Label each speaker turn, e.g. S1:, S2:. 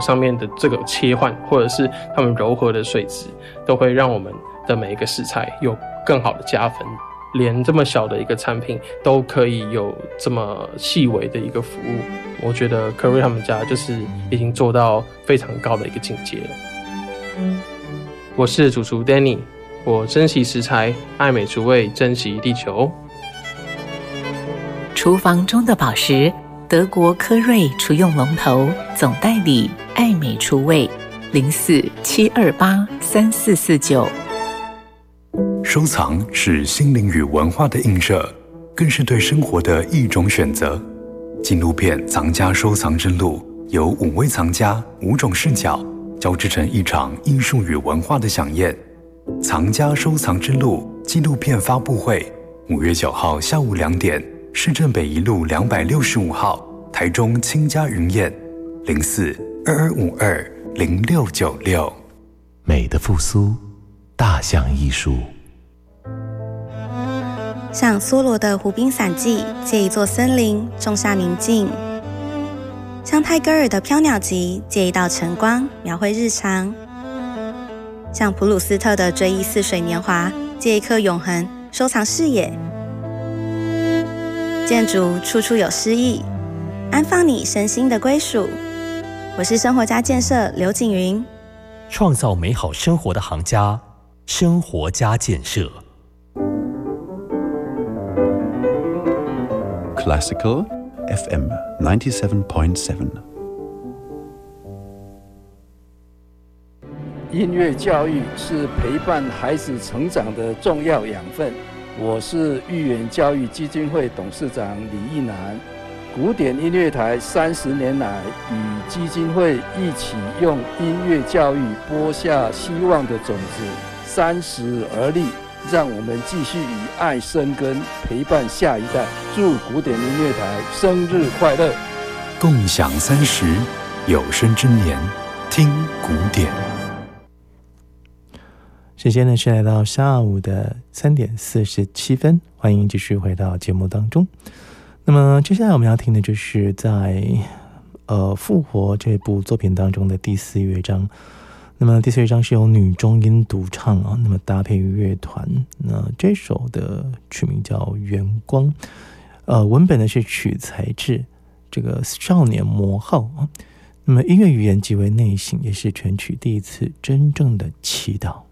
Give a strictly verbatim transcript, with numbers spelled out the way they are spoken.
S1: 上面的这个切换，或者是他们柔和的水质，都会让我们的每一个食材有更好的加分。连这么小的一个产品都可以有这么细微的一个服务，我觉得科瑞他们家就是已经做到非常高的一个境界了。我是主厨 Danny， 我珍惜食材，爱美厨味，珍惜地球。
S2: 厨房中的宝石，德国科瑞厨用龙头总代理爱美厨味，零四七二八三四四九。
S3: 收藏是心灵与文化的映射，更是对生活的一种选择。纪录片《藏家收藏之路》由五位藏家、五种视角交织成一场艺术与文化的飨宴。藏家收藏之路纪录片发布会，五月九号下午两点，市政北一路两百六十五号，台中清家云宴，零四二二五二零六九六。
S4: 美的复苏，大象艺术。
S5: 像梭罗的湖滨散记，借一座森林种下宁静；像泰戈尔的飘鸟集，借一道晨光描绘日常；像普鲁斯特的追忆似水年华，借一颗永恒收藏视野。建筑处处有诗意，安放你身心的归属。我是生活家建设刘景云，
S6: 创造美好生活的行家，生活家建设。
S7: Classical F M ninety-seven point seven。
S8: 音乐教育是陪伴孩子成长的重要养分。我是育园教育基金会董事长李义南。古典音乐台三十年来，与基金会一起用音乐教育播下希望的种子，三十而立。让我们继续以爱生根，陪伴下一代。祝古典音乐台生日快乐！
S3: 共享三十，有生之年，听古典。
S9: 时间呢是来到下午的三点四十七分，欢迎继续回到节目当中。那么接下来我们要听的就是在呃复活这部作品当中的第四乐章。那么第四乐章是由女中音独唱啊，那么搭配乐团。那这首的曲名叫《圆光》，呃，文本呢是取材自这个少年魔号啊。那么音乐语言极为内省，也是全曲第一次真正的祈祷。